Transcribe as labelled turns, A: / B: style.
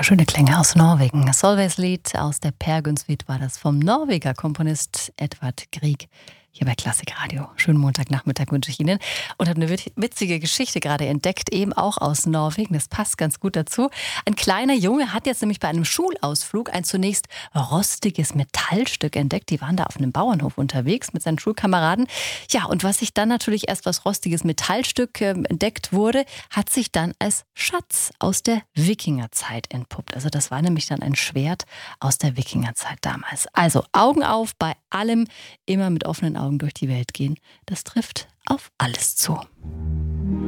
A: Wunderschöne Klänge aus Norwegen. Solveig's Lied aus der Per Gynsvit war das vom Norweger Komponist Edvard Grieg. Hier bei Klassikradio. Schönen Montagnachmittag wünsche ich Ihnen. Und habe eine witzige Geschichte gerade entdeckt, eben auch aus Norwegen. Das passt ganz gut dazu. Ein kleiner Junge hat jetzt nämlich bei einem Schulausflug ein zunächst rostiges Metallstück entdeckt. Die waren da auf einem Bauernhof unterwegs mit seinen Schulkameraden. Ja, und was sich dann natürlich erst als rostiges Metallstück entdeckt wurde, hat sich dann als Schatz aus der Wikingerzeit entpuppt. Also das war nämlich dann ein Schwert aus der Wikingerzeit damals. Also Augen auf bei allem, immer mit offenen Augen durch die Welt gehen. Das trifft auf alles zu.